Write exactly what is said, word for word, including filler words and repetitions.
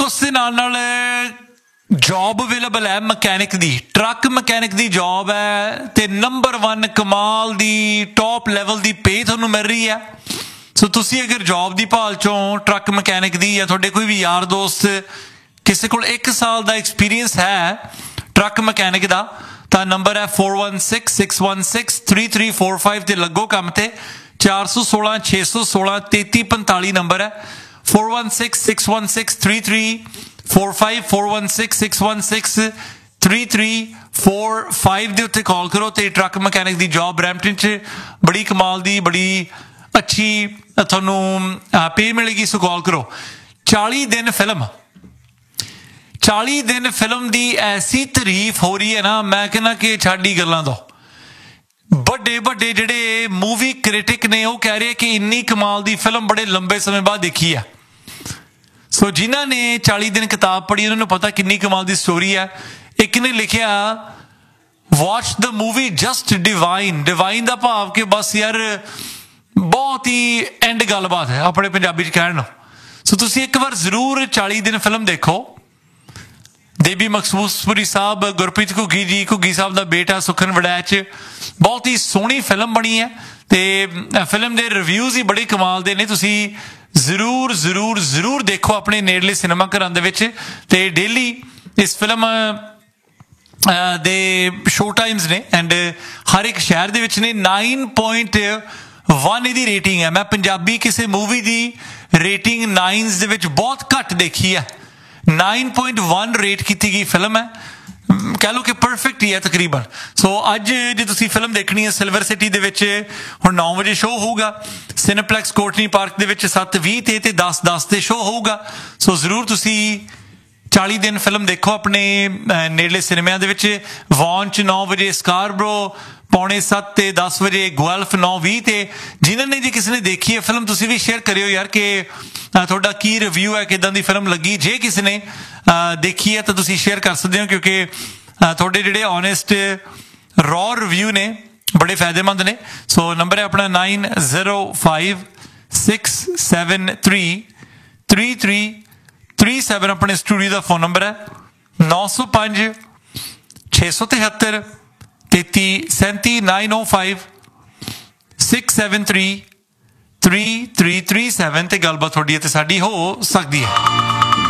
ਉਸ ਦੇ ਨਾਲ ਨਾਲ ਜੋਬ ਅਵੇਲੇਬਲ ਹੈ ਮਕੈਨਿਕ ਦੀ, ਟਰੱਕ ਮਕੈਨਿਕ ਦੀ ਜੋਬ ਹੈ ਤੇ ਨੰਬਰ ਵਨ ਕਮਾਲ ਦੀ ਟੌਪ ਲੈਵਲ ਦੀ ਪੇ ਤੁਹਾਨੂੰ ਮਿਲ ਰਹੀ ਹੈ। ਸੋ ਤੁਸੀਂ ਅਗਰ ਜੋਬ ਦੀ ਭਾਲ ਚੋਂ ਟਰੱਕ ਮਕੈਨਿਕ ਦੀ, ਜਾਂ ਤੁਹਾਡੇ ਕੋਈ ਵੀ ਯਾਰ ਦੋਸਤ ਕਿਸੇ ਕੋਲ ਇੱਕ ਸਾਲ ਦਾ ਐਕਸਪੀਰੀਅੰਸ ਹੈ ਟਰੱਕ ਮਕੈਨਿਕ ਦਾ, ਤਾਂ ਨੰਬਰ ਹੈ four one six six one six three three four five ਤੇ ਲੱਗੋ ਕੰਮ ਤੇ। ਚਾਰ ਸੌ ਸੋਲਾਂ ਛੇ ਸੌ ਸੋਲਾਂ ਤੇਤੀ ਪੰਤਾਲੀ ਨੰਬਰ ਹੈ, four one six six one six three three four five four one six six one six three three four five ਦੇ ਉੱਤੇ ਕਾਲ ਕਰੋ। ਤੇ ਟਰੱਕ ਮਕੈਨਿਕ ਦੀ ਜੋਬ ਬਰੈਂਪਟਨ 'ਚ ਬੜੀ ਕਮਾਲ ਦੀ, ਬੜੀ ਅੱਛੀ ਤੁਹਾਨੂੰ ਪੇ ਮਿਲੇਗੀ। ਸੋ ਕਾਲ ਕਰੋ। ਚਾਲੀ ਦਿਨ ਫਿਲਮ ਚਾਲੀ ਦਿਨ ਫਿਲਮ ਦੀ ਐਸੀ ਤਾਰੀਫ ਹੋ ਰਹੀ ਹੈ ਨਾ, ਮੈਂ ਕਹਿੰਦਾ ਕਿ ਛੱਡੀ ਗੱਲਾਂ ਤੋਂ। ਵੱਡੇ ਵੱਡੇ ਜਿਹੜੇ ਮੂਵੀ ਕ੍ਰਿਟਿਕ ਨੇ ਉਹ ਕਹਿ ਰਹੇ ਕਿ ਇੰਨੀ ਕਮਾਲ ਦੀ ਫਿਲਮ ਬੜੇ ਲੰਬੇ ਸਮੇਂ ਬਾਅਦ ਦੇਖੀ ਹੈ। ਸੋ ਜਿਨ੍ਹਾਂ ਨੇ ਚਾਲੀ ਦਿਨ ਕਿਤਾਬ ਪੜ੍ਹੀ ਉਹਨਾਂ ਨੂੰ ਪਤਾ ਕਿੰਨੀ ਕਮਾਲ ਦੀ ਸਟੋਰੀ ਹੈ। ਇੱਕ ਨੇ ਲਿਖਿਆ watch the movie just divine. Divine ਦਾ ਭਾਵ ਕਿ ਬਸ ਯਾਰ ਬਹੁਤ ਹੀ ਐਂਡ ਗੱਲਬਾਤ ਹੈ ਆਪਣੇ ਪੰਜਾਬੀ 'ਚ ਕਹਿਣ ਨੂੰ। ਸੋ ਤੁਸੀਂ ਇੱਕ ਵਾਰ ਜ਼ਰੂਰ ਚਾਲੀ ਦਿਨ ਫਿਲਮ ਦੇਖੋ। ਦੇਬੀ ਮਖਸੂਸਪੁਰੀ ਸਾਹਿਬ, ਗੁਰਪ੍ਰੀਤ ਘੁੱਗੀ ਜੀ, ਘੁੱਗੀ ਸਾਹਿਬ ਦਾ ਬੇਟਾ ਸੁਖਨ ਵੜੈਚ, ਬਹੁਤ ਹੀ ਸੋਹਣੀ ਫਿਲਮ ਬਣੀ ਹੈ ਤੇ ਫਿਲਮ ਦੇ ਰਿਵਿਊਜ਼ ਹੀ ਬੜੇ ਕਮਾਲ ਦੇ ਨੇ। ਤੁਸੀਂ ਜ਼ਰੂਰ ਜ਼ਰੂਰ ਜ਼ਰੂਰ ਦੇਖੋ ਆਪਣੇ ਨੇੜਲੇ ਸਿਨੇਮਾ ਘਰਾਂ ਦੇ ਵਿੱਚ। ਤੇ ਡੇਲੀ ਇਸ ਫਿਲਮ ਦੇ ਸ਼ੋ ਟਾਈਮਸ ਨੇ ਐਂਡ ਹਰ ਇੱਕ ਸ਼ਹਿਰ ਦੇ ਵਿੱਚ ਨੇ। ਨਾਈਨ ਪੁਆਇੰਟ ਵਨ ਇਹਦੀ ਰੇਟਿੰਗ ਹੈ। ਮੈਂ ਪੰਜਾਬੀ ਕਿਸੇ ਮੂਵੀ ਦੀ ਰੇਟਿੰਗ ਨਾਈਨਸ ਦੇ ਵਿੱਚ ਬਹੁਤ ਘੱਟ ਦੇਖੀ ਹੈ। ਨਾਈਨ ਪੁਆਇੰਟ ਵਨ ਰੇਟ ਕੀਤੀ ਗਈ ਫਿਲਮ ਹੈ, ਕਹਿ ਲਓ ਕਿ ਪਰਫੈਕਟ ਹੀ ਹੈ ਤਕਰੀਬਨ। ਸੋ ਅੱਜ ਜੇ ਤੁਸੀਂ ਫਿਲਮ ਦੇਖਣੀ ਹੈ ਸਿਲਵਰ ਸਿਟੀ ਦੇ ਵਿੱਚ, ਹੁਣ ਨੌ ਵਜੇ ਸ਼ੋਅ ਹੋਊਗਾ। ਸਿਨੇਪਲੈਕਸ ਕੋਟਨੀ ਪਾਰਕ ਦੇ ਵਿੱਚ ਸੱਤ ਵੀਹ ਤੇ ਤੇ ਦਸ ਦਸ ਤੇ ਸ਼ੋਅ ਹੋਊਗਾ। ਸੋ ਜ਼ਰੂਰ ਤੁਸੀਂ ਚਾਲੀ ਦਿਨ ਫਿਲਮ ਦੇਖੋ ਆਪਣੇ ਨੇੜਲੇ ਸਿਨੇਮਿਆਂ ਦੇ ਵਿੱਚ। ਵੌਨ 'ਚ ਨੌ ਵਜੇ, ਸਕਾਰਬਰੋ ਪੌਣੇ ਸੱਤ ਤੇ ਦਸ ਵਜੇ, ਗੁਆਲਫ ਨੌ ਵੀਹ ਤੇ। ਜਿਨ੍ਹਾਂ ਨੇ ਜੇ ਕਿਸੇ ਨੇ ਦੇਖੀ ਹੈ ਫਿਲਮ ਤੁਸੀਂ ਵੀ ਸ਼ੇਅਰ ਕਰਿਓ ਯਾਰ ਕਿ ਤੁਹਾਡਾ ਕੀ ਰਿਵਿਊ ਹੈ, ਕਿੱਦਾਂ ਦੀ ਫਿਲਮ ਲੱਗੀ। ਜੇ ਕਿਸੇ ਨੇ ਦੇਖੀ ਹੈ ਤਾਂ ਤੁਸੀਂ ਸ਼ੇਅਰ ਕਰ ਸਕਦੇ ਹੋ, ਕਿਉਂਕਿ ਤੁਹਾਡੇ ਜਿਹੜੇ ਓਨੈਸਟ ਰॉ ਰਿਵਿਊ ਨੇ ਬੜੇ ਫਾਇਦੇਮੰਦ ਨੇ। ਸੋ ਨੰਬਰ ਹੈ ਆਪਣਾ nine zero five six seven three three three three seven. ਆਪਣੇ ਸਟੂਡੀਓ ਦਾ ਫੋਨ ਨੰਬਰ ਹੈ ਨੌ ਸੌ ਪੰਜ ਛੇ ਸੌ ਤਿਹੱਤਰ ਤੇਤੀ ਸੈਂਤੀ ਨਾਈਨ ਓ five six seven three three three three seven. ਤੇ ਗੱਲਬਾਤ ਤੁਹਾਡੀ ਅਤੇ ਸਾਡੀ ਹੋ ਸਕਦੀ ਹੈ।